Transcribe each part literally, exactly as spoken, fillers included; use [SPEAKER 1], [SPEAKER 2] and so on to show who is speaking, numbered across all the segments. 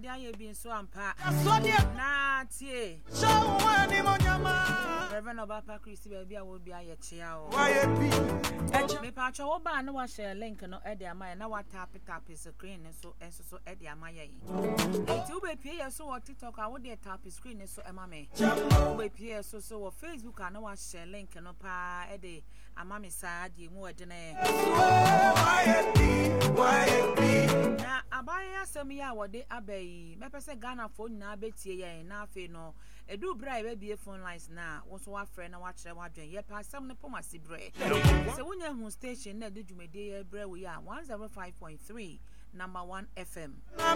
[SPEAKER 1] Dia ye bin so ampa. Na tie. Reverend Obapa Christy baby I will be a chia o. Me pa cho oba na wa share link no e dia my na wa tap tap screen so enso so e dia my yi. Enti ube pie so wo TikTok a wo dey tap screen so e ma me. Ube pie so so wo Facebook a na wa share link no pa e dey ama me sa di mu e de na. Na abaya asem ya wo dey abai me pese Ghana phone na betie ye na afi no edu bra e be phone lines na wo so wa frɛ na wa kyerɛ wa dwen ye pa asem ne pomasi bre se wonya hu station na de dwumede ye bre we ya one oh five point three number one F M.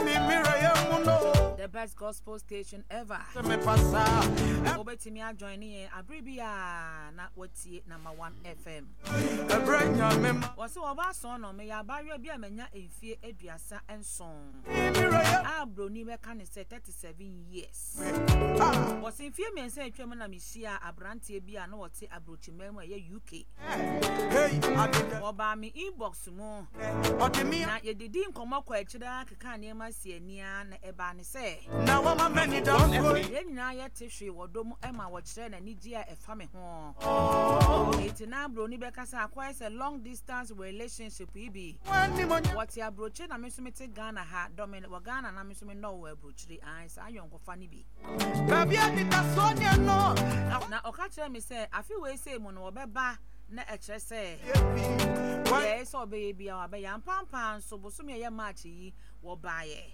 [SPEAKER 1] The best gospel station ever. Obetimi a joining ye abribia na watie number one F M. Wase oba son no me ya bawe bia manya emfie aduasa enson. Abro ni be kan say thirty-seven years. Wase emfie me say atwam na me hia abrante bia na wote abrochimam ye U K. Oba me inbox mu. Na ye didi Komoko echida keka ne masiania na eba ne se na wama many down ye nyina ye tehwe wodom ema wo kire na nigi a efa me ho etina bro ni bekasa akwa is a long distance relationship ibi what ya broche na mesumete Ghana ha domin wo Ghana na mesume no wo abrochiri an sa ayonkofa ni bi baby abitasonia no na oka kire me se afi we se mu no wo beba na eche se yes obe bia wa be yan pampan so bosome ye match yi wo baaye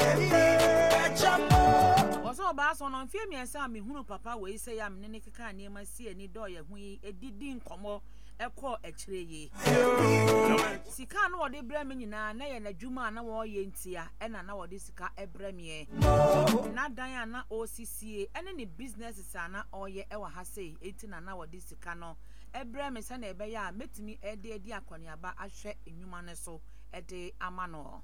[SPEAKER 1] oso ba so no mfie miensa me hunu papa we se ya me ne keka ne ma si ani do ye hu yi edidi nkomo ekọ echire yi sika no wode bra me nyina na ye na dwuma na wo ye ntia e na na wode sika ebra me na dan na O C C A ene ne business sa na oye e wa ha sei eti na na wode sika no ebra me se na ebe ya metimi ede edi akoniaba ahwe enwuma ne so ede amano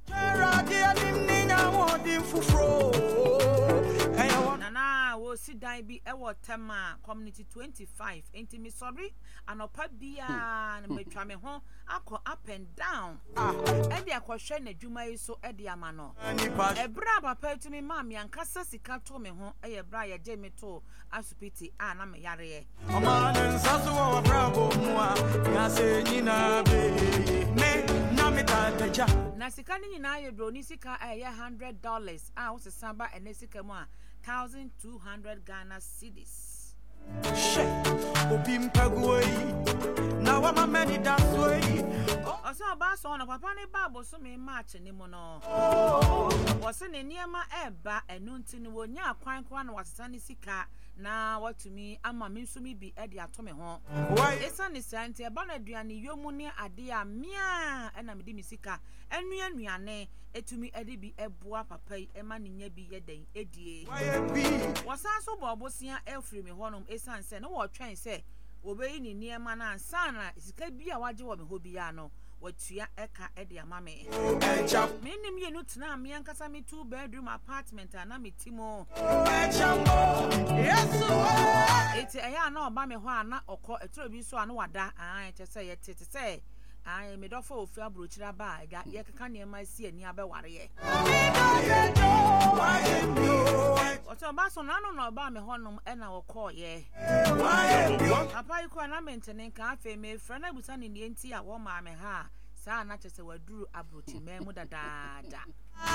[SPEAKER 1] nana wo si dan bi e wo tema community twenty-five enti me sorry anopa bia na metwa me ho akọ up and down ede akohwe na dwuma yi so ede amano ebra papa etimi ma me ankasa sika to me ho e ye bra ye je me to asupiti a na me yare oma nsaso wo brabo mu a ya se nyina be me na me ta deja na sika ni nyina ye bro ni sika e ye one hundred dollars a wo se samba ene sika mu a one thousand two hundred Ghana cedis she obi mpagoi na wa ma many dance way oso ba so na papa ne ba bo so me match ni mu no wo se ne niema eba enu nti ni wo nya akwan kwa na wasesa ni sika na watumi ama me nso mi bi e de ato me ho esa ne santi e ba na aduane yomu ne ade a mia e na me di misika enu anuane etumi e de bi eboa papa yi e ma ne nya bi ye den edie wasa so bo obosia e free me honom esa nse na wo twen se obeyi ni niema na ansa na sika bi a waje wo me ho bi ya no watua eka e de ama me me nim ye no tena me ankasa me two bedroom apartment ana me timo yes eti eya na oba me ho ana okọ etoro bi so ana wada an che se ye tete se an me do fo ofi abrochira ba ga ye keka ne ma si ani abeware ye oto ba so na no na oba me honom e na okọ ye papa iko na mentene ka afa me fra na busa ne ne enti a wo ma me ha sa na chese waduru abrochi me mu dadada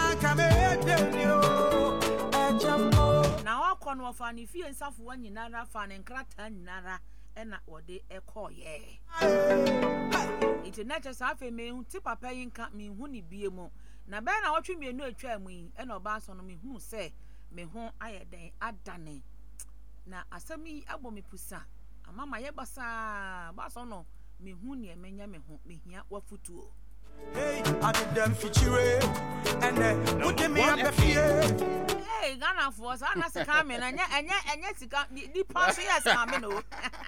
[SPEAKER 1] na okọ no fa ne fie nsafo wanyina ra fa ne nkrata nyinara e na wode ekọ ye internet sa afa me hu ti papa yin ka me hu ni bie mu na be na wotwe mienu atwa mu yin e na oba so no me hu se me ho ayeden adane na asami abomi pusa amama ye basa baso no me hu ne emenya me ho me hia wafutuo hey I did them feature and then put me up fie hey Ghana for so na sika me na enya enya enya sika di pass yes ma me no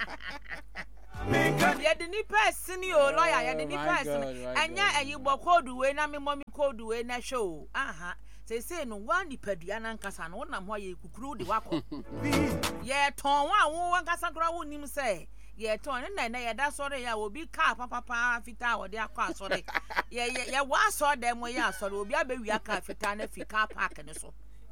[SPEAKER 1] ye de ni person o lawyer ye de ni person enya eyi bo code we na me mommy code we na show aha say say no one nipadua na nkasa no na ho ye kukuru de wakọ ye ton wa wo nkasa kura wo nim say ye ton na na ye da sore ya obi ka papa papa fita wo de akọ asore ye ye wa so dem ye asore obi abewi aka fita na fika park ne so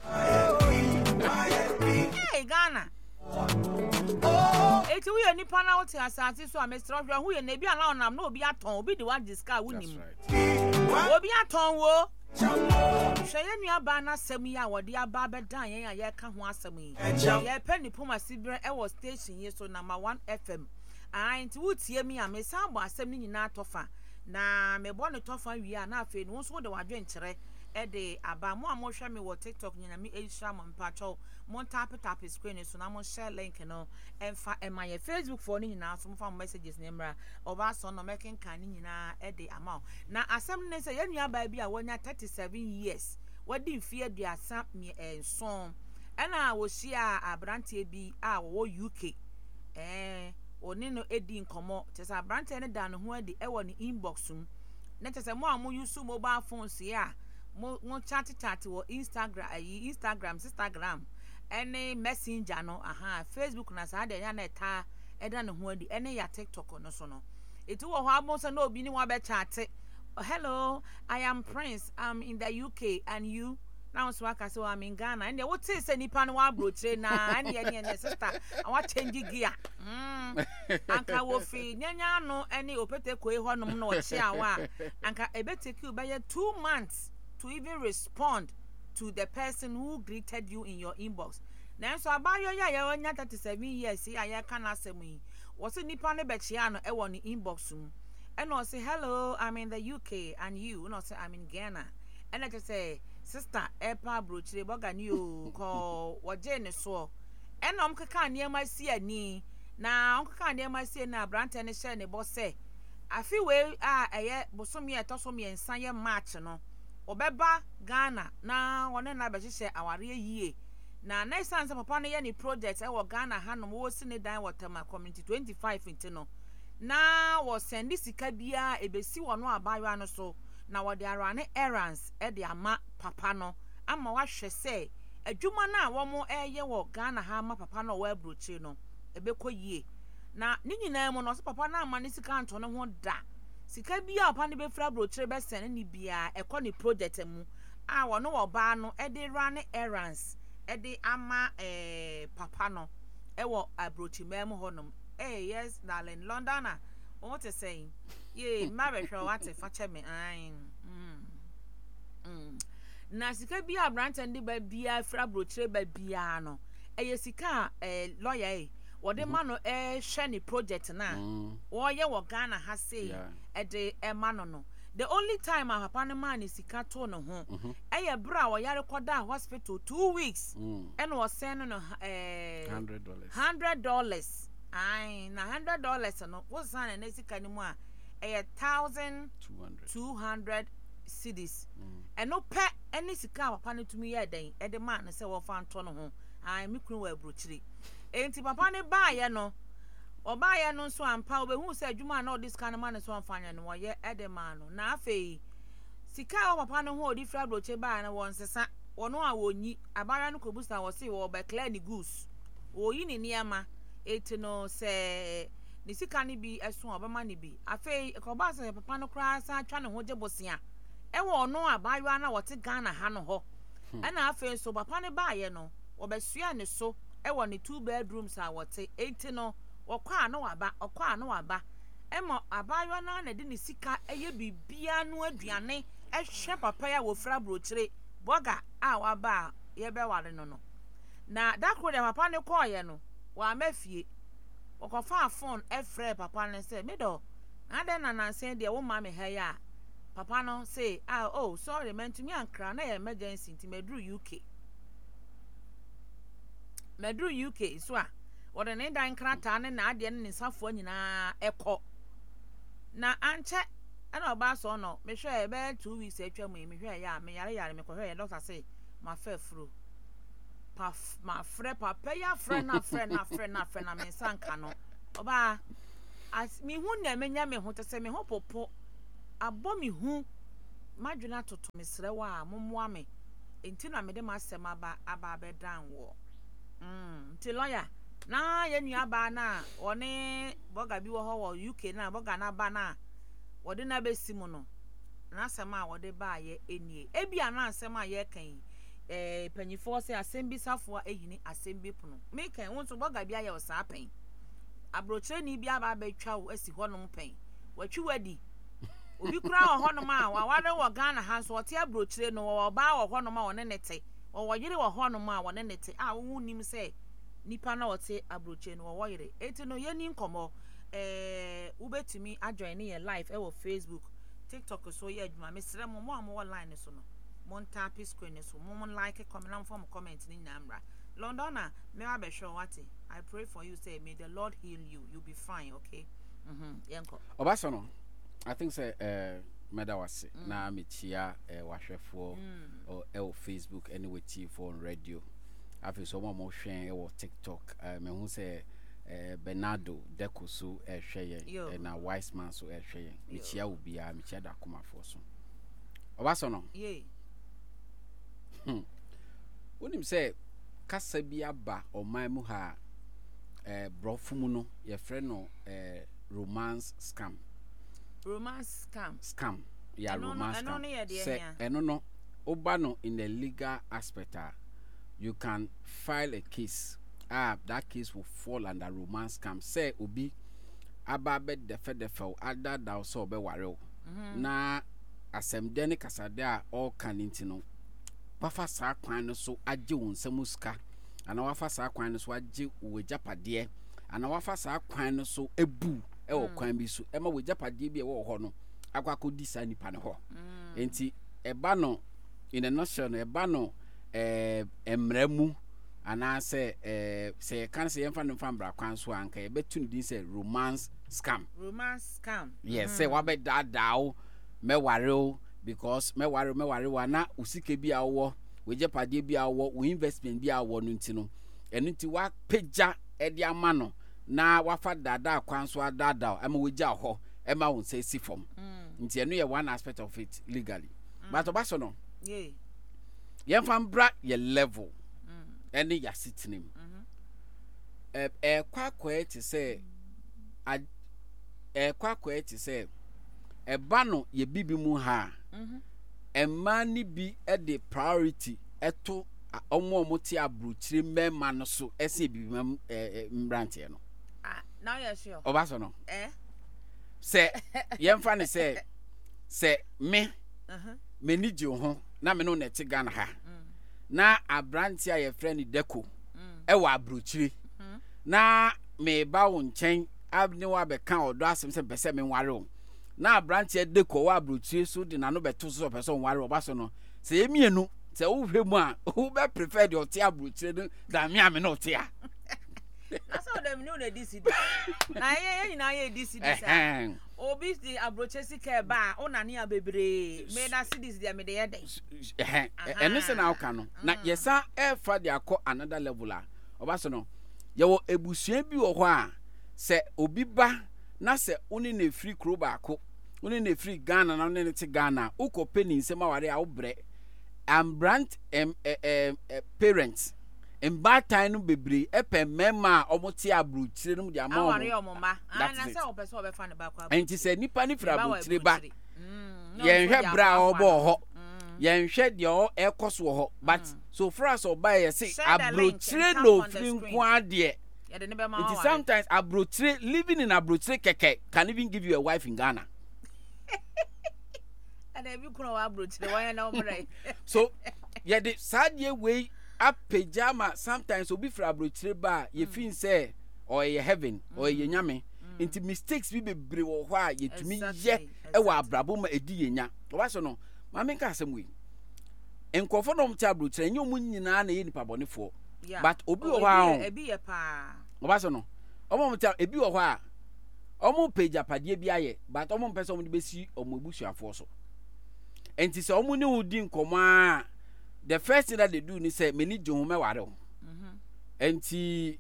[SPEAKER 1] enti wo ye nipa na wo te asase so a mestra hwe ho ye na bi ala onam na obi aton obi de wa discard wonim obi aton wo hwe ye nua ba na asem yi a wo de aba bedan yen a ye ka ho asem yi ye pe ni poma sibre e wo station yi so number one F M ah enti wo tie mi a me san bo asem ni nyina atofa na me bo ne tofa wi a na afi no so de wadwen kire e de aba mo a mo hwe me wo TikTok nyina me Aisha mo mpacho mo tap tap screen so na mo share link no emfa e my Facebook for ni nyina so mo fa messages ne mra oba so no making kan ni nyina e de ama na asem ne se yanua ba bi a wonya thirty-seven years wadi mfie aduasa me enson e na wo hia abrante bi a wo U K eh oni no edi nkomo tesa abrante ne da no ho adi e wo ni inbox um na tesa mo a mo use mobile phones ya mo mo chat chat wo Instagram ayi Instagram Instagram any messenger no aha Facebook na sa de ya na eta eda ne ho adi ene ya TikTok no so no etu wo ho abo so na obi ni wa be chat. Hello, I am Prince. I'm in the U K and you now so aka so I'm in Ghana and what say say nipa no wa broche na and ye ne sister I want change gear mm anka wo fi nyanya no any opete ko e honom no che awa anka e be take you by two months to even respond to the person who greeted you in your inbox. Now so abayo ya ya onya thirty-seven years ya ya kana asem yi wo se nipa ne be chia no e wo ni inbox um and I say hello I'm in the U K and you and I say I'm in Ghana and I just say sister epa brochire boga ni o ko woje ne so and am kaka ne ma si ani na am kaka ne ma si na brante ne share ne bo say afi we a eye bosom ye to so me ensan ye march no obeba Ghana na wona na be hye aware yie na na sense papa no ye ni project e wo Ghana hanom wo si ne dan Waterma community twenty-five inti no na wo send sika bia ebesi wono abayo no so na wo de arane errands e de ama papa no ama wa hwe se adwuma na wo mo eye wo Ghana ha ama papa no wa broche no ebekọ yie na ni nyina mu no so papa na ama ne sika anto ne ho da sika bia papa ne be fra broche be send ni bia ekọ ni project mu a wo no wo ba no e de rane errands e de ama eh papa no e wo abroche mem honom. Hey, yes, darling, Londona. What you saying? Yeah, marriage or what if I me? I mm. Mm. Na sika bia brand and ba bia fra broche ba bia no. Eh sika eh lawyer eh. Wo de ma no eh hwe ni project na. Wo ye wo Ghana ha say eh de eh ma no no. The only time a papa ne man is sika to no ho. Eh ye bra wo yare koda hospital two weeks. And was send no eh
[SPEAKER 2] one hundred dollars.
[SPEAKER 1] one hundred dollars. Aye, na one hundred dollars no. What's on an esika ni mo a eh thousand two hundred cedis. And no pe any sika papa ne tumi ye den. E de man se wo fa nto no ho. Aye, me kunu wa brochiri. Enti papa ne ba ye no. Oba ye no so ampa obehu se adwuma na odis kan man so amfanya no ye e de man no. Na afei sika wo papa ne ho odi fra broche ba na won sesa. Wono a wonyi abara no kobusta wo se wo be clear ni goose. Wo yi ni niama eti no se ni sika ni bi esun obama ni bi afei ko ba se papa no kra sa atwa ne ho jebosia e wo no abayo na wote Ghana ha no ho e na afei so papa ne ba ye no wo besua ne so e wo ne two bedrooms a wote eti no wo kwa no waba okwa no waba e mo abayo na na de ni sika eye bibia no aduane e hwe papa ya wo fra brochire boga a waba ye be ware no no na dakro de papa ne ko ye no wa mafie okofa phone e frɛ papa ne say me do ade na nansen de wo ma me ha ya papa no say ah oh sorry man to me ankra na emergency nti medru U K medru U K so a wo de ne dan krata ne na ade ne nsafo nyina ekɔ na anche ana oba so no me hwɛ e be two weeks atwa mu me hwɛ ya me yare yare me kɔ hwɛ ya doctor say ma fa furu paf ma frɛ papa ya frɛ na frɛ na frɛ na frɛ na me sanka no oba as mi hu na menya me ho tese me ho popo abɔ mi hu madwena toto me srɛ wa mommoa me enti na me de masɛm aba aba bedan wo mm ti lawyer na ye nua ba na one boga bi wo ho wo U K na boga na ba na wo de na besimu no na asɛm a wo de ba ye enie ebia na asɛm a ye kan eh panyifo se asɛm bi safo a ehini asɛm bi pono me kan won so boga bia ye o sa pen abrochire ni bi aba betwa wo asi honom pen watwi wadi obi kura wo honom a waware wo Ghana ha so ote abrochire no wo ba wo honom a wone nete wo yire wo honom a wone nete a wo nim se nipa na ote abrochire no wo yire eti no yeni nkomo eh ubetumi ajoin ye live e wo Facebook TikTok so ye adwuma mesre mo mo am online so no mon tap screen so mo mon like comment form comment ni nyamra Londona me wa be sure what I pray for you say may the Lord heal you you'll be fine okay mhm yenko
[SPEAKER 2] Obasono I think say uh medawase mm. na metia eh wahwefo mm. or el Facebook anyway T V on radio afi so mo mo hwen e wo TikTok uh, me hu say eh Bernardo Dekoso e hweye na wise man so e hweye metia obi a metia da komafo so Obasono
[SPEAKER 1] ye
[SPEAKER 2] hmm wonim say kasa bi aba oman mu ha eh brofumu no ye frɛ no eh romance scam
[SPEAKER 1] romance scam
[SPEAKER 2] scam ya
[SPEAKER 1] eno,
[SPEAKER 2] romance
[SPEAKER 1] eno,
[SPEAKER 2] scam
[SPEAKER 1] eno
[SPEAKER 2] say eno no oba no in the legal aspect you can file a case ah that case will fall under romance scam say obi aba be defe defe ada da so be ware na asem de ne kasade a all can intino wafa saa kwan no so agye won samuska ana wafa saa kwan no so agye wo japade ana wafa saa kwan no so ebu e wo kwan bi so e ma wo japade bi e wo ho no akwako di sa nipa ne ho enti e ba no in a nation e ba no eh emramu ana se eh se kan se yemfa no fambra kwan so anka e betu ndi se romance scam
[SPEAKER 1] romance scam
[SPEAKER 2] yes say wa be da dawo me ware because me ware me ware wana usike bi awo we japade bi awo we investment bi awo no ntino eno nti wa peja e de ama no na wafa dada kwan so adada ama we gya ho e ma won say si form nti eno ye one aspect of it legally mm. but obaso no
[SPEAKER 1] yeah
[SPEAKER 2] yen fam bra ye level mm. ene ya sitinem mhm eh eh kwakwa ti say eh kwakwa ti say e ba no ye bibi mu ha mhm emma ni bi e de priority eto omo omo ti abruchire mema no so ese bibi mam mbrante no
[SPEAKER 1] ah now you sure
[SPEAKER 2] Obaso no
[SPEAKER 1] eh
[SPEAKER 2] se yemfa ne se se me mhm me ni je ho na me no net Ghana ha na abrante a ye friend Deko e wa abruchire na me ba wo nchen abne wa be kan odo asem se bese me nware o na branch Deko wa abrochire so de na no beto so person ware Obaso no se emienu se wo hwemu a wo be prefer de ote abrochire no da me ame no ote a
[SPEAKER 1] na so dem no na D C D na ye ye na ye D C D sa obi di abrochire sika ba o na ne abebre me na C D C me de ye den
[SPEAKER 2] eh eno se na oka no na yesa e fa de akọ another level a Obaso no ye wo ebusua bi wo ho a se obi ba na se oni na free kro ba akọ oni na free Ghana na oni na te Ghana ukope ni nsema ware a obre ambrant em em parents embatan no bebre epe mema omote abruchire no de ama
[SPEAKER 1] aware omoma ana se ope so obefa ne ba kwa
[SPEAKER 2] enti se nipa ni fra abruchire ba yen hwe bra obo ho yen hwe de o ekoso ho but so far as oba ye say abruchire no free nko ade it is sometimes abrochire living in abrochire keke can even give you a wife in Ghana.
[SPEAKER 1] And every kuna wa abrochire why na omrai. So
[SPEAKER 2] yeah the sad year way up pajama sometimes obi fra abrochire ba ye fin say or ye heaven or ye nyame into mistakes we bebre wo ho a yetumi ye e wa abrabo ma edi yenya. Obaso no ma me ka asem we enkofo no mta abrochire nyom nyina na ye nipa bonefo. Yeah. But obi wo ha
[SPEAKER 1] ebi ye pa
[SPEAKER 2] Obaso no omo mta ebi wo ha omo page apade bi aye but omo mpese omo de besi omo ebusuafo so enti se omo ne udi nkomo a the first thing that they do ni say meni je ho me ware ho mhm enti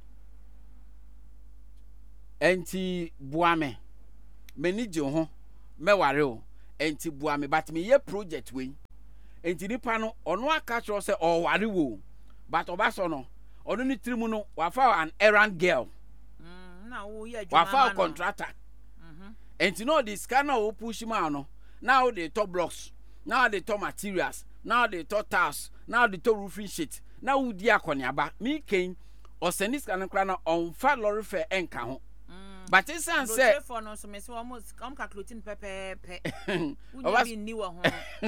[SPEAKER 2] enti buame meni je ho me ware ho enti buame but me ye project we enti nipa no ono aka cho say o ware wo but Obaso no ono ni trimu no wafa an errand girl
[SPEAKER 1] mm na wo ye
[SPEAKER 2] adwuma wafa contractor mhm enti no this scanner wo push ma no now they top blocks now they top materials now they top tiles now they top roofing sheet now wo di akoniaba me ken ɔsɛni sika no kra na ɔmfa lorry fare enka ho but it sounds say
[SPEAKER 1] for no so me so almost come calculating pepe pepe we be ni wo ho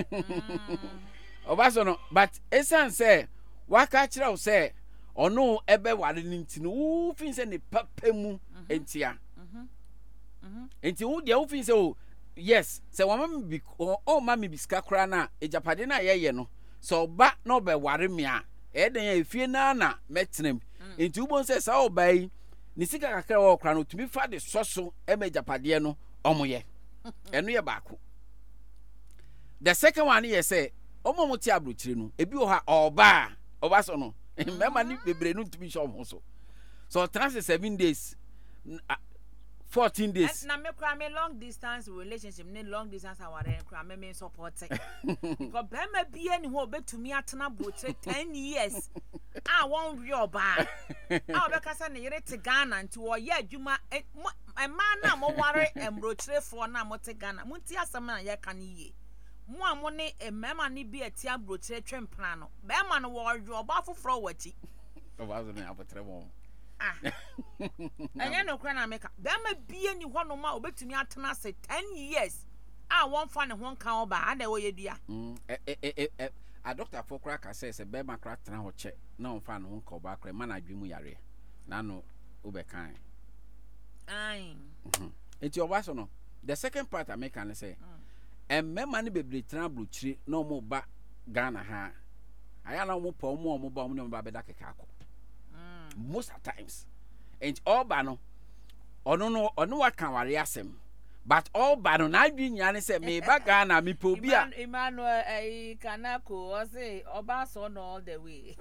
[SPEAKER 2] obaso no but it sounds say waka kira wo say ono ebe ware ni ntino wo fin say ne papa mu entia mhm mhm enti wo dia wo fin say o yes say wo mama bi o mama bi sika kra na ejapade na ye ye no so ba na obe ware me a e den ya efie na na metnem enti wo bon say sa obai ni sika kakra wo kra no tumi fa de soso e ma ejapade no omoye eno ye baako the second one ye say omo mo ti abrochire no ebi wo ha oba oba so no mema ni bebre no tumi show mo so so trans seven days fourteen days
[SPEAKER 1] na me kra me long distance relationship ne long distance aware kra me me support because be ma bia ni ho betumi atena brochire ten years ah won wi oba ah be kasa ne yere te Ghana nti wo ye adwuma e ma na mo ware embrochire fo na mo te Ghana mo ti asem na ye kan yie mo amo ne emema ne bi ati abrochire twempra no be ma no wo wi oba foforo wachi
[SPEAKER 2] oba zo ne apotre mo
[SPEAKER 1] ah anya no kra na meka be ma bia ni ho no ma obetumi atena se ten years ah won fa ne ho nka oba ada wo yedua
[SPEAKER 2] mm eh eh eh a doctor for kra ka say se be ma kra tena ho che na on fa ne ho nka oba kra ma na adwemu yare na no obekan
[SPEAKER 1] ai
[SPEAKER 2] mhm enti oba so no the second part I make an say em mema ne bebre tena brochire na omo ba Ghana ha aya na omo pa omo omo ba omo ne ba beda keka akọ most of times and all bano ono no ono wa kan ware asem but all bano na adwi nya ne se me ba Ghana me po bia
[SPEAKER 1] Emmanuel eh kanako o say oba so no all the way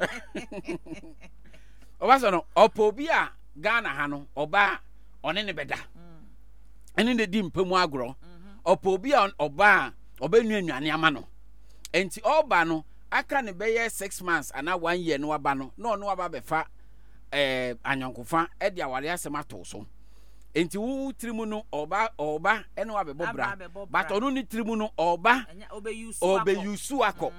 [SPEAKER 2] oba so no opo bia Ghana ha no oba one ne beda ene ne di mpamu agro opo bia oba oba nu anuane ama no enti all bano aka ne be ye six months ana one year no aba no no no aba be fa eh anyonkofa e dia ware asem ato so enti wu trimu no oba oba ene wa bebo bra but onu ni trimu no oba obe yusu akọ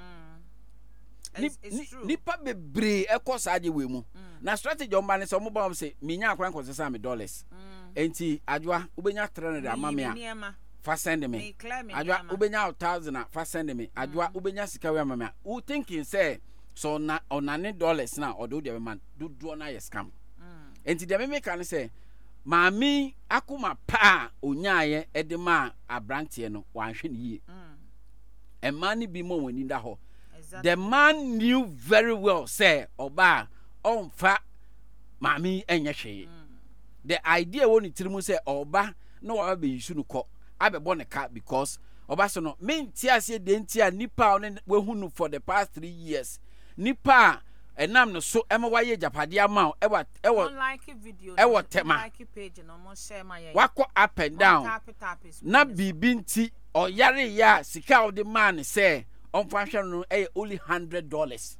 [SPEAKER 2] ni pa bebre ekosa ade we mu na strategy omba ne so mo ba se minya akran ko se me dollars enti adwa ubenya three hundred ama me a fa send me adwa ubenya one thousand fa send me adwa ubenya sika we ama me a u thinking say so na onane dollars na odo de man do do na yes scam enti de me kan say maami akuma pa onyaaye edema abrante no wanhwe ne yie e man ni bi mo wani da ho the man knew very well say oba onfa maami enye hwe the idea woni tirimu say oba no wa be yisu no ko abebo ne ka because oba so no menti ase de ntia nipa on we hunu for the past three years nipa enam no so ema waye japade ama ewa ewa
[SPEAKER 1] like video
[SPEAKER 2] ewa tema
[SPEAKER 1] like page no mo share my
[SPEAKER 2] wako up and down na bibi nti oyare ya sika of the man say on function no eh only one hundred dollars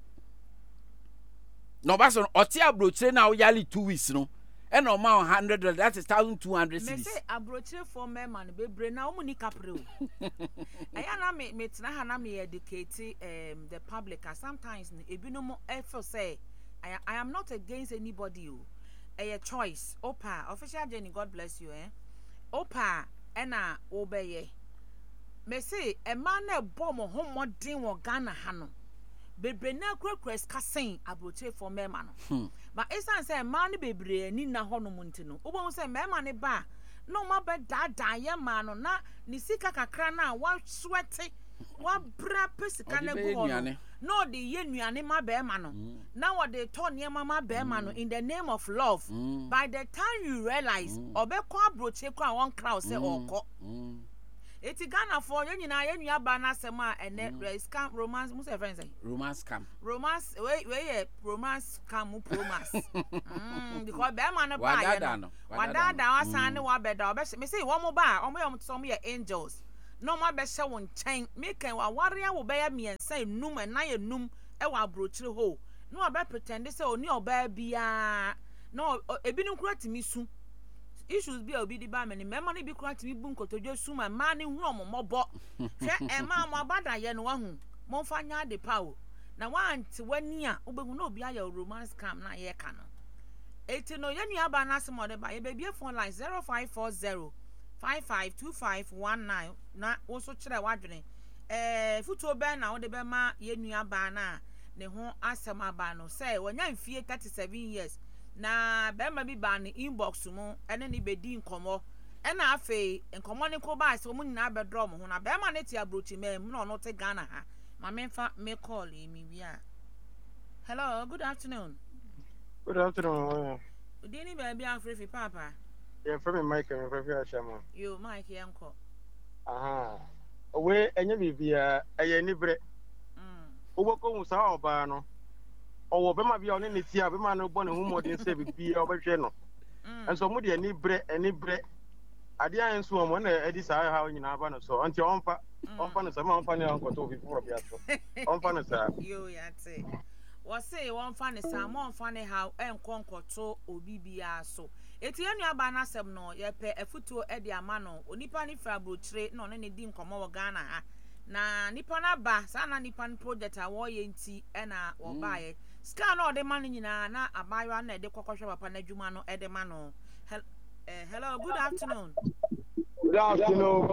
[SPEAKER 2] no ba so oti abrochire na oyali two weeks no e no ma one hundred dollars that is one thousand two hundred cedis
[SPEAKER 1] me say abrochire for me man bebre na omu ni kapre o aya na me me tena ha na me educate um the public as sometimes ebinom e feel say I, I am not against anybody o a choice opa official journey God bless you eh opa e na obeye me say e man na bom ho modin wo Ghana ha no bebre na krakras kasen abrochire for me man no but esan say man ni bebre ni na ho no munti no obo say me man ne ba no ma be da da ye man no na ni sika kakra na wa sweat wa bra pesika na go no no de ye nuane ma be man no na wo de to ne ma ma be man no in the name of love mm. by the time you realize mm. obekọ abrochire kwa one crowd say okọ eti Ghana for you nyina ye nua ba na asem a ene scam romance mu say friends say
[SPEAKER 2] romance scam
[SPEAKER 1] romance we we romance scam promise mm because be man no ba ye no wadada wasan ne wa beda obe me say wo mo ba omo ye some ye angels no ma be hye won chen me kan wa ware wo be ya miensa enum na ye num e wa abrochire ho no obe pretend say oni oba bia no ebinu kura timi su issues be obi di ba me ni mema ni bi kura timi bu nkotojo su ma ma ni hu omomobo hwe e ma mo abada ye no wa hu mo fa nya de pa o na wa anti wani a obehu na obi aye romance scam na ye ka no Eti no yenu aba na asem ode ba ye baby phone line zero five four zero five five two five one nine na wo so kire wadwene eh futuo ben na wo de be ma yenu aba na ne ho asem aba no say wonya mfie thirty-seven years na be ma bi ba ne inbox mu ene ne bedi nkomo ena afi nkomo ne ko ba so mu nyina be draw mo ho na be ma ne ti abrochi mem na ono te Ghana ha ma me fa me call mi wia. Hello, good afternoon.
[SPEAKER 3] Good afternoon.
[SPEAKER 1] Udini baby Afrifi papa.
[SPEAKER 3] Yeah, from me Mike and from here Shama.
[SPEAKER 1] You Mike yanko.
[SPEAKER 3] Aha. Owe enye bibia eye ni bre.
[SPEAKER 1] Mm.
[SPEAKER 3] Owo ko hu sa oba no. Owo be ma bia oni ne ti a be ma no bo ne hu modin se bibia obehwe no.
[SPEAKER 1] Mm.
[SPEAKER 3] Enso mo de ni bre eni bre. Ade an so mo na edi sa ha nyina ba no so. Anti onfa onfa no sa ma onfa ne onko to bi furo bia so. Onfa no sa.
[SPEAKER 1] Yo yate. Wose won fa ne sa mo on fa ne ha enkonkoto obi bia so. Eti enu aba na asem no ye pe afutuo e de ama no onipa ni fra brochire no ne di nkomo wo Ghana ha. Na nipa na ba sa na nipa n project a wo ye nti e na wo ba ye. Ska na ode ma no nyina na abayo na e de kokohwe papa na dwuma no e de ma no. Hello, good afternoon.
[SPEAKER 3] Good afternoon.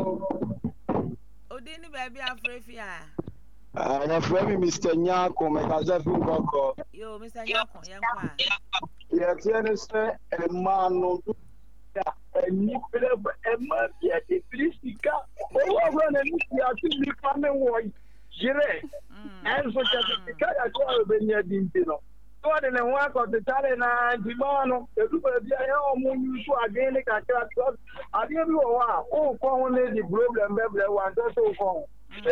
[SPEAKER 1] Odini baby Afrifia.
[SPEAKER 3] Ah, na friend Mister Nyako me kaza fi ngoko.
[SPEAKER 1] Yo, Mister Nyako, yankwa.
[SPEAKER 3] Yeah, tiene se hermano. Ni pele e ma bia di prisika. O wa na ni ya ti mi fa me wo jire. En so ja ti ka ya ko be nya di ntino. To de ne wa ko te tare na di mano. E du be bia ya o mu yu so agene ka kra to. Ade bi wo wa o ko ho ne di problem be ble wa ndo so ko.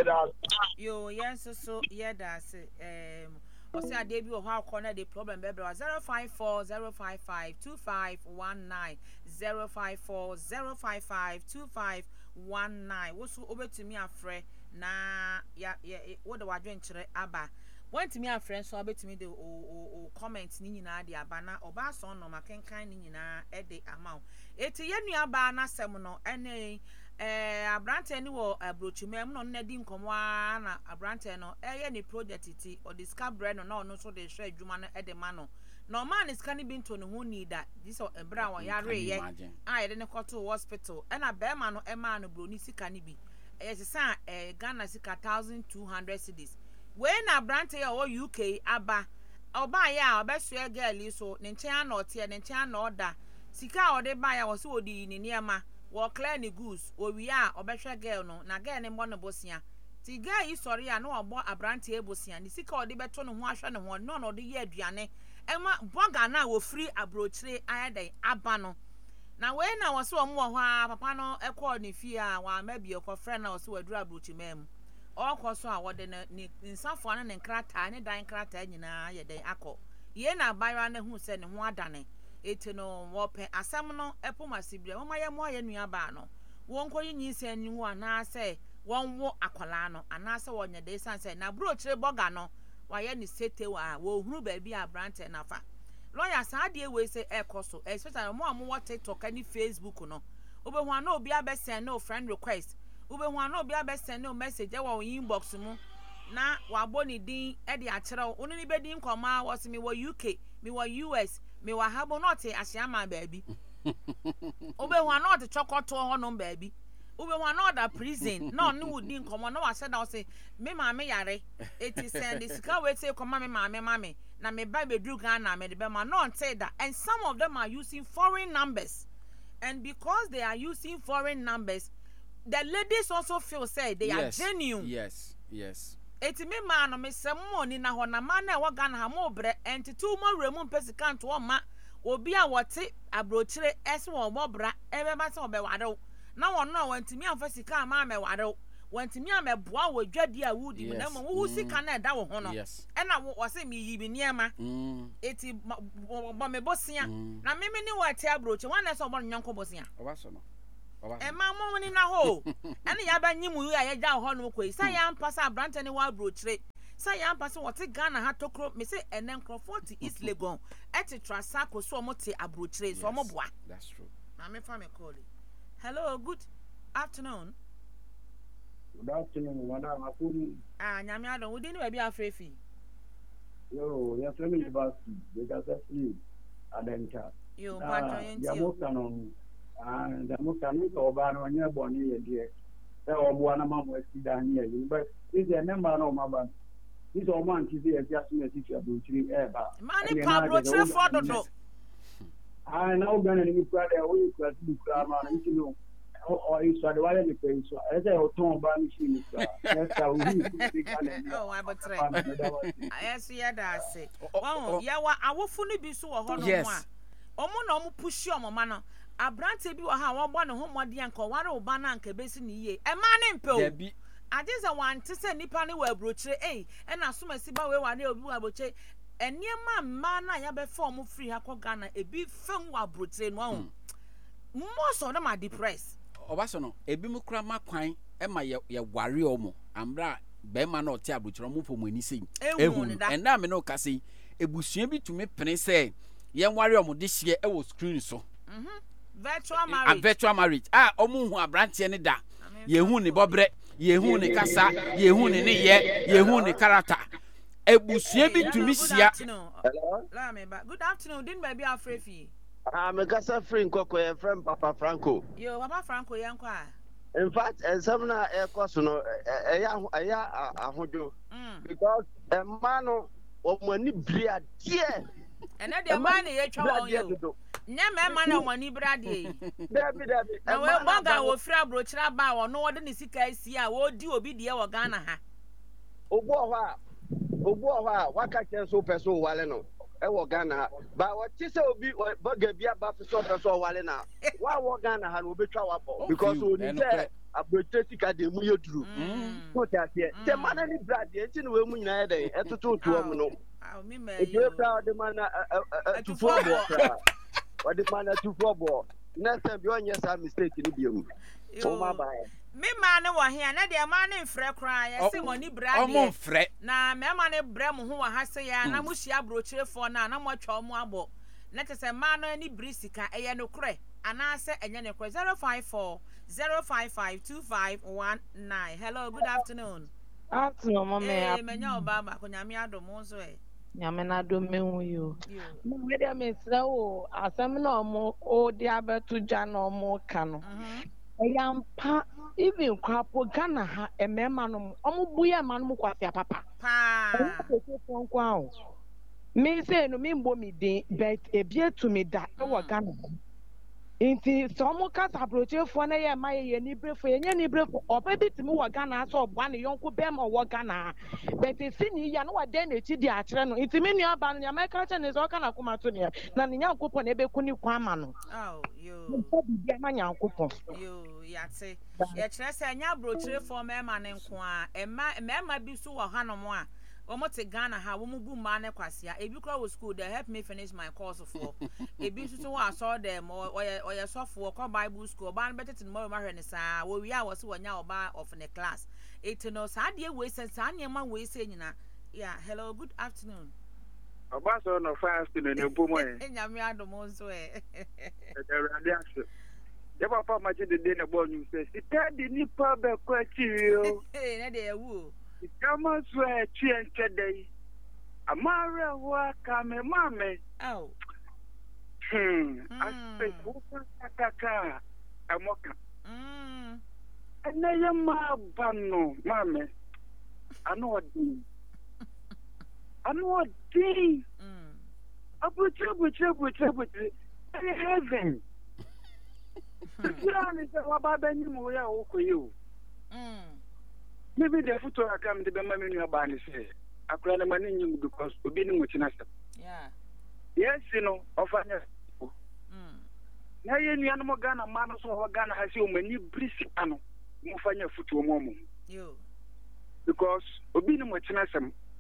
[SPEAKER 1] Yo, yes, so, so yeah, that's it. Um, or say a debut of how corner the problem, baby. zero five four zero five five two five one nine zero five four zero five five two five one nine. What's over to me, a friend? Na, yeah, yeah, what do I drink today? Abba. Went to me a friend, so I bet me the o comments Nina, the Abana, or Basson, or Makenkai Nina, at the amount. It's a yenu Abana seminal, any. Eh abrante ni wo abrochimem no na di nkomwa na abrante no eye ni project ti o discover no na no so de hwe adwuma no e de ma no no man is can be into no hu need that this o ebra won yare ye ah ye de ne koto hospital e na be ma no e ma no broni sika ni bi e se san eh Ghana sika one thousand two hundred cedis we na abrante ya o U K aba oba ya obesue girl so ne nchen na ote ne nchen na oda sika o de ba ya wo se odi ni niema wo clear ni goose owi a obehwe girl no na girl ne mbo no bosia ti girl yi sori a no ogbo abrante ebosia ni sika odi beto no ho ahwe ne ho no no de ye aduane ema boga na wo free abrochire ayedai aba no na we na wo se wo mo ho a papa no ekọ ni fie a wa mabi ekọ friend na wo se wadura abrochi mem okọ so a wo de ne nsafo na ne nkrata ne dan nkrata nyina ye den akọ ye na baywa ne hu se ne ho adane eti no wope asam no epomasibire mo maye mo aye nua ba no won koyi nyisa nwu ana se won wo akwala no ana se wonya de sanse na bro chire boga no waye ni sete wa wo huru ba bi abrante nafa lawyer sa de we se ekoso especially mo am wo TikTok ani Facebook no obehu ana obi abesen no friend request obehu ana obi abesen no message e wo inbox mu na wabo ni din e de akere onu ni be din koma wo se mi wo U K mi wo U S me wa habo not asiama baby obe hu not chokoto ho no baby obe hu not prison no no wudi nkomo no wa said I say me ma me yare eti send this ka we say koma me ma me ma me na me ba be dru Ghana me de be ma no say that and some of them are using foreign numbers and because they are using foreign numbers the ladies also feel say they yes, are genuine
[SPEAKER 2] yes yes
[SPEAKER 1] eti me ma no me sem money na ho na ma na e wo Ghana ha mo bre enti tu mo remu pesika nto o ma obi a wote abrochire ese wo mo bra e be ba se obe ware na wo no wantimi amfa sika ma me ware wantimi ameboa wo dwade a wudi na mo wo sika na e da wo ho no e na wo se mi yi bi niema eti bo me bosia na me me ni wote abrochire wan na se obo nyanko bosia
[SPEAKER 2] oba so no
[SPEAKER 1] e ma mo ni na ho ene ya ba nyimu yu ya ya ja ho no koi sa ya mpasa abrante ni wa brochire sa ya mpasa wote Ghana ha tokro me say enen crofort East Legon eti trasako so mo te abrochire so mo boa
[SPEAKER 2] that's true
[SPEAKER 1] na me fa me call. Hello, good afternoon.
[SPEAKER 3] Good afternoon, madam Akuri.
[SPEAKER 1] Ah, nyame adon wo di ni ba bi afrefi.
[SPEAKER 3] Yo, ya family university, they got that free. adenta
[SPEAKER 1] Yo,
[SPEAKER 3] ah
[SPEAKER 1] Patrick,
[SPEAKER 3] ya
[SPEAKER 1] you.
[SPEAKER 3] mo kanu ah da mo kanu to ba no nya bo ni ye die e obo na ma mo si da ni ye but is the member no ma ba this o man ti se ya su ti abu tiri e ba
[SPEAKER 1] Mani Pablo three four dodo.
[SPEAKER 3] ah na o gana ni kwa da o yi kwa ti kwa ma na ti no o yi so da wale ni pe so e se o ton ba ni shi ni kwa e sa o hu ti kana ni
[SPEAKER 1] Oh, I but three. Yes, yeah, that's it. Oh, yeah, wa awofu ni bi so wo ho no mo a. Omo na omo pushi omo ma no. Abrante bi wo ha wo bo ne ho mode anka ware wo ba na anka besi ni ye. E ma ne mpe o.
[SPEAKER 2] Debi.
[SPEAKER 1] Adisa wan te se nipa ne wa abrochire eh e na so masi ba we wa ne obi wa abrochire eniema ma na ya be form free ha ko Ghana ebi fem wa abrochire no ho. Most of them are depressed.
[SPEAKER 2] Obaso no ebi mu kura makwan e ma ye ye ware omo ambra be ma na ote abrochire omo pomo ani sei
[SPEAKER 1] Ehu
[SPEAKER 2] en na me no ka sei ebusua bi tumi pene sei ye ware omo de hye e wo screen so
[SPEAKER 1] Mhm. Virtual
[SPEAKER 2] a
[SPEAKER 1] marriage.
[SPEAKER 2] virtual marriage ah omo hu abrante ne da ye hu ne bobre ye hu ne kasa ye hu ne ne ye ye hu ne character ebusua bi tumi sia.
[SPEAKER 3] hello
[SPEAKER 1] La me ba. Good afternoon. Din baby afrefi.
[SPEAKER 4] Ah, me kasa free nkoko e friend Papa Franco.
[SPEAKER 1] Yo, Papa Franco yanko a.
[SPEAKER 4] In fact, and some na e koso no e ya e ya ahojo
[SPEAKER 1] Mm.
[SPEAKER 4] because a man no o mani bria die.
[SPEAKER 1] And the man ye twa won yo. Nya me man na mani brade yi.
[SPEAKER 4] Dabi dabi.
[SPEAKER 1] Na we boga wo fra brochira ba wo no wode ne sika asi a wo di obi de wo Ghana ha.
[SPEAKER 4] Obu ho a obu ho a waka chen so person wale no. E wo Ghana ba wo ti se obi boga bia ba so person wale na. Wa wo Ghana ha no obetwa wa bo because o ni say abroche sika de mu yeduru.
[SPEAKER 1] Mm.
[SPEAKER 4] So that here. The man ni brade enti no we mu nyina de etoto to am no.
[SPEAKER 1] Ah, me me.
[SPEAKER 4] If you proud the man to football. What the man to football. Next time you only some mistake in the Oh my bad.
[SPEAKER 1] Me man wo here na de man mfrɛ kra ya se moni brade.
[SPEAKER 2] Omo mfrɛ
[SPEAKER 1] Na me man brɛ mo ho wa ha se ya na mo hia brochirefo na na mo atwa mo abo. Na te se man no ani brisika eye no korɛ ana se enye ne korɛ zero five four zero five five two five one nine. Hello, good afternoon.
[SPEAKER 5] Afternoon, mama.
[SPEAKER 1] Eh, menya obaba ko nyame adomo so e.
[SPEAKER 5] Nyame na do mehu yo.
[SPEAKER 1] Yo.
[SPEAKER 5] Me dey me sra o, asem na omo o di abeto gya na omo ka no.
[SPEAKER 1] Mhm.
[SPEAKER 5] Eyampa even kwapo Ghana ha emema no omo buye ma no kwafia papa.
[SPEAKER 1] Pa.
[SPEAKER 5] Omo kwa o. Me say no me mbo mi din but ebie to me da e wo Ghana. Inti so omo ka sabrotefo na ye ma ye ni brefo ye ni brefo oba bitimi wo Ghana so oba ne yonko be ma wo Ghana but si ni ya no wa den na chi di akere no inti me nua ba no ya ma ka che ne so ka na koma to ne na ne nyankopon na ebe ku ni kwa ma no
[SPEAKER 1] Oh, yo.
[SPEAKER 5] so bi ma nyankopon
[SPEAKER 1] Yo, yate. Ye kire se nya brochirefo me ma ne nko a ema mema bi so wo hanom a omo te Ghana ha wo mu bu ma ne kwasia ebi kra wo school they help me finish my course for ebi so so wa saw them oye oye sofo ko Bible school ba no betete no ma hwe ne saa wo wi a wo se wonya oba of the class it no saa de we se saa ne ma we se nyina. Yeah, hello, good afternoon.
[SPEAKER 6] Obaso no fast no ne bomo e.
[SPEAKER 1] Enyame adomo so e.
[SPEAKER 6] Ewurade ase. Ye papa ma je de de ne bo nyu se. Sita di nipa be kwa chiri o.
[SPEAKER 1] Eh, na de ewu.
[SPEAKER 6] Kama so e chi enche dai. Amara wa ka me mame.
[SPEAKER 1] Oh.
[SPEAKER 6] Hmm. Aspect wo kaka amoka.
[SPEAKER 1] Mm.
[SPEAKER 6] Ene ye ma bano mame. Ano odi. Ano odi.
[SPEAKER 1] Mm.
[SPEAKER 6] Abuchi abuchi abuchi abuchi. Heaven. Kira ni se wa ba ba ni mo ya o ko yi.
[SPEAKER 1] Mm.
[SPEAKER 6] Maybe the photo I come to the mammy new band say. I cry the money because we been with us.
[SPEAKER 1] Yeah.
[SPEAKER 6] Yes, you know, of an
[SPEAKER 1] Mm.
[SPEAKER 6] now you animal gun a man so Ghana has you many brisano. Mufanya foot to a moment
[SPEAKER 1] Yo.
[SPEAKER 6] because we been with us.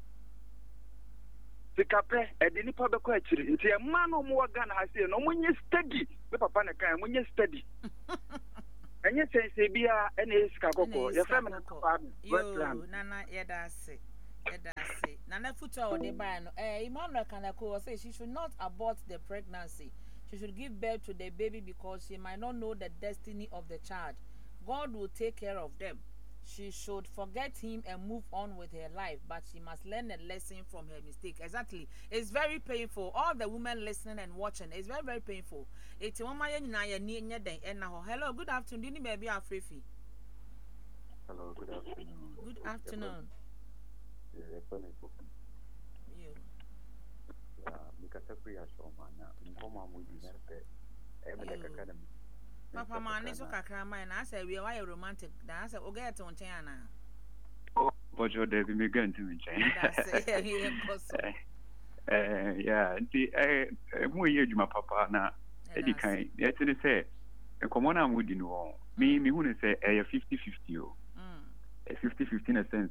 [SPEAKER 6] The cape at the Nipa question. It's a man or more Ghana has you no when you study. The papa can when you study. And you say, say, be a N A Skakoko, your feminine
[SPEAKER 1] Yo, Nana, yeah, that's it. Yeah, that's it. Nana Futo or the ban. Eh, Emmanuel Kanako say she should not abort the pregnancy. She should give birth to the baby because she might not know the destiny of the child. God will take care of them. she should forget him and move on with her life, but she must learn a lesson from her mistake. Exactly. It's very painful. All the women listening and watching, it's very, very painful. It's one my hello, good afternoon. Dini baby Afrifi.
[SPEAKER 7] Hello, good afternoon.
[SPEAKER 1] Good afternoon.
[SPEAKER 7] Yeah,
[SPEAKER 1] You.
[SPEAKER 7] Yeah, because every show man, Nkoma mu dinete. Ebe kakadam.
[SPEAKER 1] Papa man is okakra man. I say we are romantic. I say o get on China.
[SPEAKER 7] Oh, but you dey me going to me chain.
[SPEAKER 1] That's it.
[SPEAKER 7] Eh, yeah, the eh mu ye djuma papa na edi kan. Ye tell say Nkoma na mu di no. Me me hu ne say eh fifty fifty o. Mm. fifty fifty na sense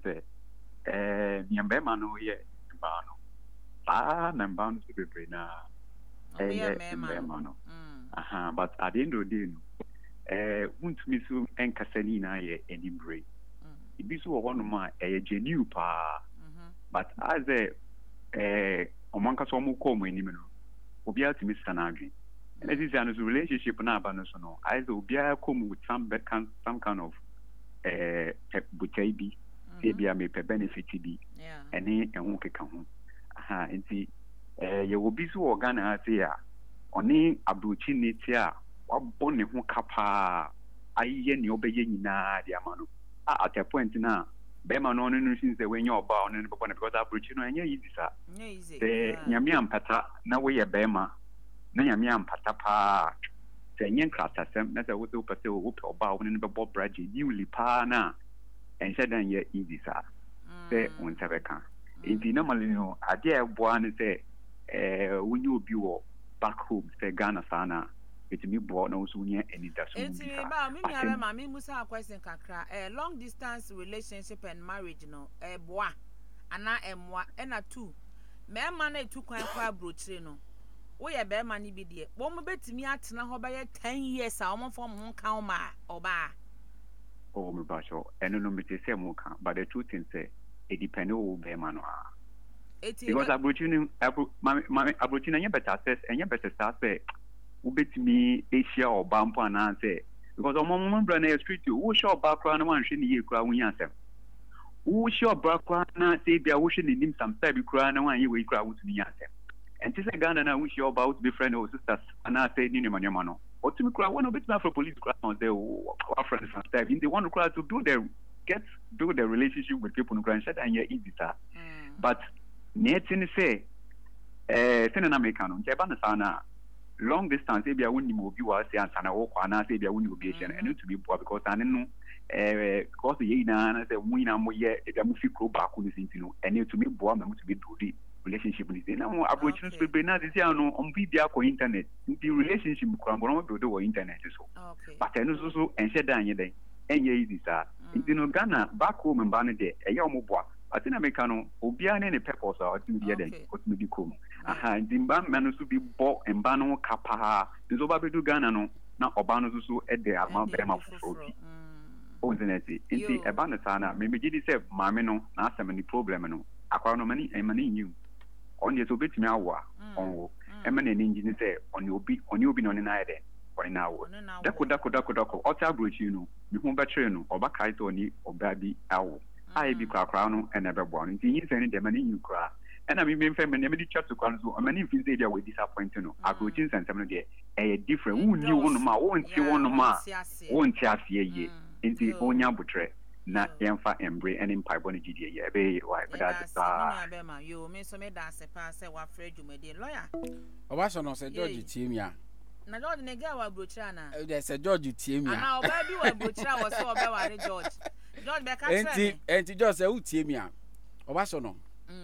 [SPEAKER 7] eh nyambe ma no ye ba no. Ah, na ba no so bebre na. Eh nyambe ma no. Aha, but at the end of the day, eh, won't miss you and Cassanina any break. It be so one of my a genuine pa, but as a eh, among us, almost come in him, will be able to miss an argument. And this is a relationship now, but no, I will be able to come with some some kind of eh, butabi, maybe I may benefit be, and he and won't come. Aha, and see, eh, you will be so organized here. Oni abrochi netia wabɔ ne ho kapa ayɛ ne obɛyɛ nyinaa de ama no a at a point na bɛma no no no since when you oba on no bɔbɔ because abrochi no ɛnyɛ easy sa sɛ nyame ampata na woyɛ bɛma na nyame ampata pa sɛ nyɛ nkratasɛm na sɛ wo sɛ wopɛ sɛ wo pɛ ɔba wo ne bɛbɔ braje niwli pa na ɛnhyɛ dan yɛ easy sa sɛ wo nsa bɛka nti normally no adeɛ ɛboa ne sɛ ɛɛ wonye obi wɔ back home say Ghana sana it me born also near any that's
[SPEAKER 1] it's me ba me me ma me musa question kakra eh long distance relationship and marriage no eh boa ana emwa ena two me ma na etu kwan kwa brochire no wo ye be ma ni bi de wo mo betimi atena ho ba ye ten years a wo fo mo kan ma oba
[SPEAKER 7] oh me ba sho eno no me te say mo kan but the truth is say it depend on be ma no a because abrochine abrochine anya better access anya better start say ubetimi asia or bampo and say because omo mo bra na street wo show background no wan hwe ne ye kura wo nya asem wo show background na say bia wo hwe ne nim some time kura na wan ye we kura wo tumi nya asem and say Ghana na wo show about be friend or sisters and I say ni ni manyama no otumi kura one obetimi afro police kura on say our friends some time in the one kura to do the get build the relationship with people no kura and anya easy sir but Netin say, eh, send an American, Japan sana long distance, maybe I wouldn't move you as an walk and I say, I wouldn't be and need to be poor because I don't know, eh, because the Yana and I say, winner more yet, if I move you back on this, you know, and need to be born to be do the relationship with it. Now, Aboriginal people, now this year, no, on P B R internet, the relationship, Crombo, do internet, so. But I know so, and said, and ye, and ye, this are, you know, Ghana, back home and Banade, a young boy. I think Americano, Obiane and Peppers are to the other, what may be cool. Aha, Zimban manus to be bought and Bano Capa, the Zobabidu Ganano, now Obanosu at the Amount Bema for Ozeneti. Inti Abanasana, maybe did say, Mameno, not so many problem. Aquanomani and money you. On your bit me hour, on eminent engine say, on your beat, on your bin on an idea. For an hour. Dako Dako Dako Dako, or Tabuchino, you won't betrayal, or Bakaitoni, or Baby Owl. I be crown and never born. In the end, the money you cry. And I mean, family, never did chat to council. I mean, if you say they were disappointed, I go to and some of the a different who knew one of my own, see one of my own chassis ye in the Onya Butre, not Yamfa and Bray and in Piboni G D A. Be why, but that's
[SPEAKER 1] you may so made us a pass a Fred, you made a lawyer.
[SPEAKER 2] I was on a Georgie Timia.
[SPEAKER 1] Na Lord Negawa Butrana.
[SPEAKER 2] There's a Georgie Timia.
[SPEAKER 1] Now, baby, Butra was so about George.
[SPEAKER 2] Enti enti just say utiemia obaso no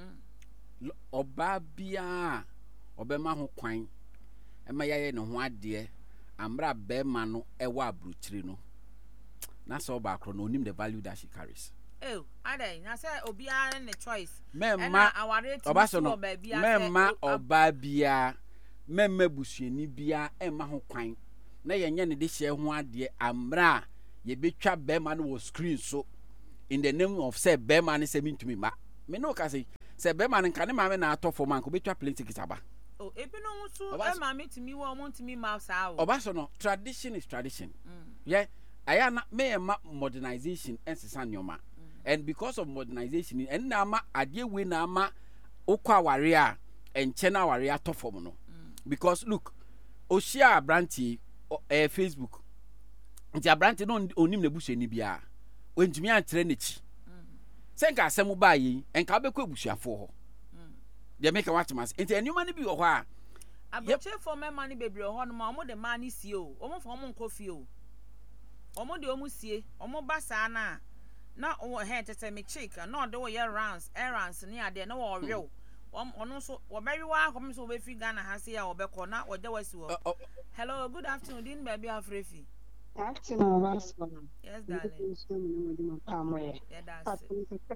[SPEAKER 2] oba bia obema ho kwan ema yaye ne ho ade amra be ma no ewa abruchiri no na so ba akro no onim the value that she carries
[SPEAKER 1] oh ade na say obia ne choice
[SPEAKER 2] memma obaso no memma oba bia memma busuani bia ema ho kwan na yenye ne de hye ho ade amra ye betwa bema no wo screen so in the name of say bema no say me to me ma me no ka say say bema no kan ma me na ato for man ko betwa plane ticket aba
[SPEAKER 1] oh ebi no so e ma me to me wo mo to me ma sa o
[SPEAKER 2] oba so no tradition is tradition mm. yeah ayana me ma modernization ensesa nyoma and because of modernization and na ma ade we na ma okwa ware a enche na ware atofom no because look oshia abranti eh, Facebook nti abranti no onim na buhye ni bia ontumi antre nechi senka asem ba yi enka bekọ ebusuafo ho de make what mas nti enuma ni bi ho a
[SPEAKER 1] abuche for me money bebre ho no ma omo de man sie o omo for omo nkofi o omo de omo sie omo basa na na o he tete me chick na de wo ye rounds errands ni ade na wo rew ono so wo beri wa kom so be fi Ghana ha se ya wo be ko na wo de wasi wo. Hello, good afternoon din baby afrefi.
[SPEAKER 8] Afternoon, Vasco.
[SPEAKER 1] Yes, darling. Yeah, that's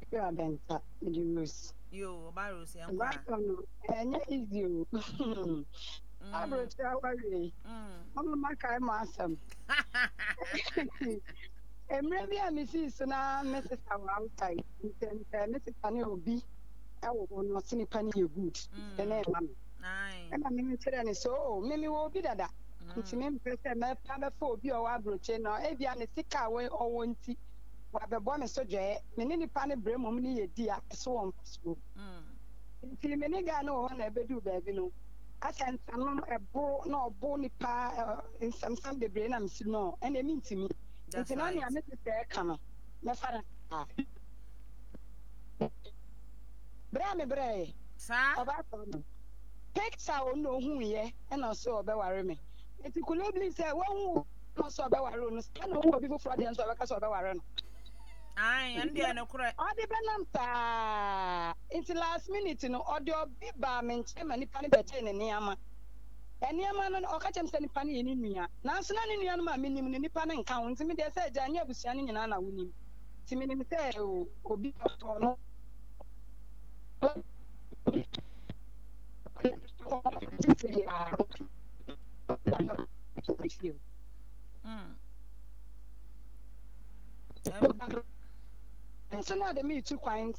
[SPEAKER 1] it. Yo, Barros, yeah.
[SPEAKER 8] And easy. I'm going to worry. I'm my kind of awesome. And maybe I miss you, so now, Missus outside. Missus Penny will be. I will not see Penny good. And then, and I'm in the so, maybe will be that. Nti me mpese me pa be fo obi o wa broche no e bia ne sika we owo nti wa be bo me so dwe me ne nipa ne bre mom ne yedi a so won so mm nti me ne ga no ho na be du ba bi no asan san ebo na obo nipa nsam sam de bre na me si no e na mi ntimi nti na ne ame se ka no me fara ah bra me bre
[SPEAKER 1] sa
[SPEAKER 8] oba so no picture o no hu ye e na so obe ware me eti kulebli say won no so be ware no stand no obi fo fraud so be ka so be ware no
[SPEAKER 1] ai and dey no kure
[SPEAKER 8] o de benam ta enti last minute no o de obi ba me nche ma nipa ne bete ne niama eniama no o ka chem se nipa ne ni nua na so na ne nua no ma me nim ne nipa ne nka ho enti me de say ja nya abusua ne nyina na wonim ti me nim say obi to no
[SPEAKER 1] Mm.
[SPEAKER 8] And so now the me too quiet.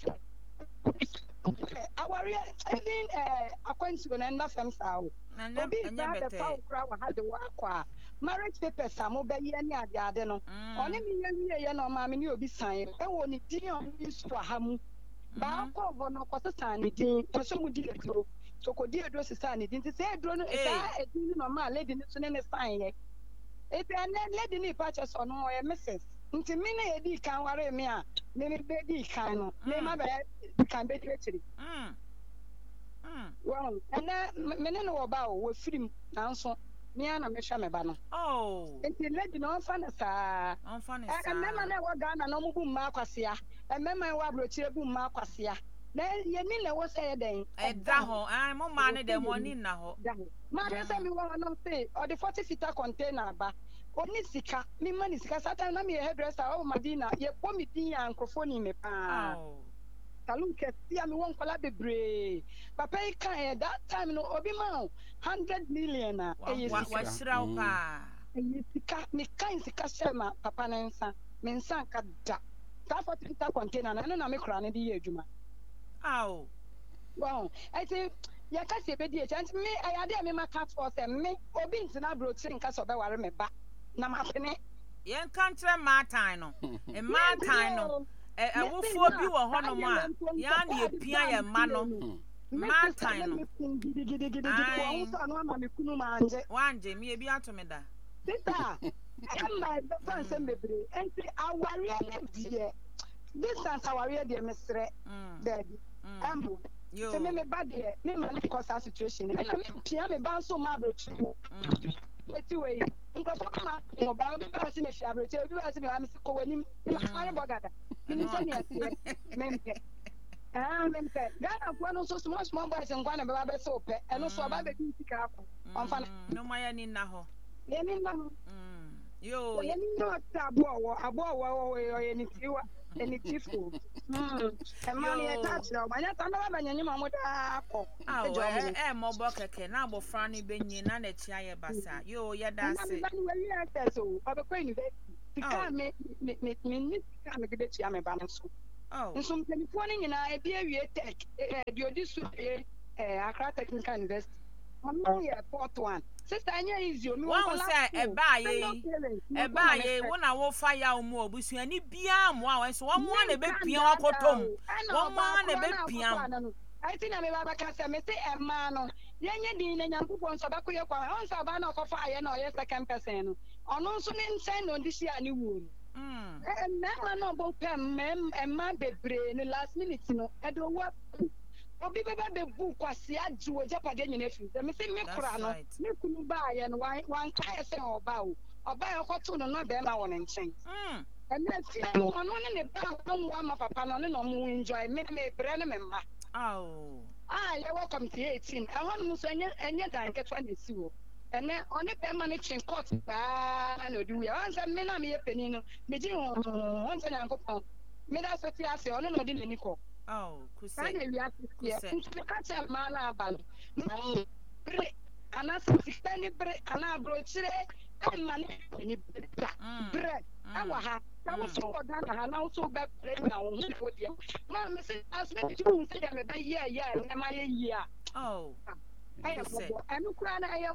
[SPEAKER 8] Our real, I mean, uh, acquaintance with another family. Maybe the power crowd had the work. Marriage papers, some mobile any other no. Only me, you know, mammy, you'll be signed. I want it to use for Hamu. But I'll no cost a sign, it so would you go. So could you address a sign? It didn't say, drone, a normal lady, so then a sign. If I let any purchase on no missus. Nti mine edi kan ware me a me me bedi kan no me ma be kan be twetiri mm mm wow ana me ne no ba o wo firim nanso me ana me hwa me ba no
[SPEAKER 1] oh
[SPEAKER 8] nti lady no fa na sa
[SPEAKER 1] on fa na sa
[SPEAKER 8] e me ma na wo Ghana no mu bu ma kwasea e me ma wa brochire bu ma kwasea na ye ni na wo say den
[SPEAKER 1] e da ho ai mo ma ne dem oni na ho
[SPEAKER 8] ma de say me wo no say o the forty feet container ba oni sika mi mani sika satan na mi hairdresser o Madina ye po mi din ya microphone me pa salon ke tia mi won kola bebre papa e kan that time no obi ma one hundred million na
[SPEAKER 1] e wa shira o pa
[SPEAKER 8] e sika mi kan sika shema papa na nsa me nsa ka da that forty liter container na no na me kra ne di ye adwuma
[SPEAKER 1] aw
[SPEAKER 8] wow I say ya ka se be di e chance me ayade me ma cat for say me obi ntina brochi nka so be ware me ba na mapene
[SPEAKER 1] yen kantre matan no e matan no e awofo bi wo ho no ma ya na epia ye ma no matan no
[SPEAKER 8] ai so no ma me kunu manje
[SPEAKER 1] wanje mi e bi atome da
[SPEAKER 8] tita am my fan sem bebre enti aware ne die distance aware de mesre daddy am
[SPEAKER 1] yo
[SPEAKER 8] se me me ba de me ma ne cause situation na me pia me ba so ma bro chi eti we nko fama mo ba bi ba si me fi abrote bi ba si me wa mi ko wani ma bogada ni so ni ati mempe ah mempe Ghana kwa no so small small boys nkwa na be ba be so pe e no so ba be bi sika akọ onfa
[SPEAKER 1] no ma ya ni na ho
[SPEAKER 8] ye ni na ho
[SPEAKER 1] mm yo
[SPEAKER 8] ye ni no ta abo wo abo wo wo ye ni tiwa eni tifo mm e ma ni e touch na ba nya ta na ba nyanyi ma mo da akọ
[SPEAKER 1] e e mo bo keke na abofra ni benyi na na chi aye basa yo ye da se
[SPEAKER 8] na we ye ata so obekwa university sika me me me ni sika me gede chi ame ba nso
[SPEAKER 1] oh
[SPEAKER 8] nso mpanifo ni nyina e bi awie tech e di odi su e Accra Technical University ɔno yɛ fourth one sister ɛnyɛ easy o mi
[SPEAKER 1] wɔn sɛ ɛbaa yɛ ɛbaa yɛ wɔn na wɔfa ya wɔn mu obusuani biara mu a wɔn so wɔn mu a na ebe pia wɔn akɔtɔ mu wɔn mu a na ebe pia mu.
[SPEAKER 8] ɛti na mi ba bɛka sɛ mi sɛ ɛmaa no yɛnyɛ din na nyankopɔn nso ɔbɛkɔ yɛ kwan ɔn sɛ ɔbaa na ɔkɔfa ayɛ na ɔyɛ second person no ɔno nso ne nkyɛn na ɔde hyia ne wuo no. mmarima na ɔbɔ pɛ mmaa bebree no last minute no ɛde owó obi bɛbɛ bɛbu kwasi agye wɔ japadeɛ nyina fi sɛ mesi me kora no me kunu baayɛ no wankaeɛ sɛ ɔba o ɔba yɛ kɔto no na bɛrima wɔ ne nkyɛn ɛnɛ fie no ɔno ne ne ba ɔmo ama papa no ɔne na ɔmo enjoy me me brɛ ne me mma a yɛwɔ committee eighteen ɛhɔ nom nso ɛnyɛ ɛnyɛ dan ketewa na esi hɔ ɛnɛ ɔne bɛrima no twɛn court paa na ɔde wuya wɔn sɛ me na meyɛ panin no megye wɔn wɔn sɛ nyankopɔn me da so te ase ɔno na ɔde n'ani kɔ.
[SPEAKER 1] Oh, kusɛ.
[SPEAKER 8] Kana wiya kusɛ. Nti ka kyɛ maa na aba no. Na bre ana sika ni bre ana abrochire ɛma ne ni bre. Bre. Awa ha. Na wo so oda na ha na wo so bɛ bre na wo hu fo dia. Ma me se asme ti hu se dia me ba yɛ yɛ na ma yɛ yɛ a.
[SPEAKER 1] Oh.
[SPEAKER 8] Ayɛ bɔbɔ. Ɛnu kura na ayɛ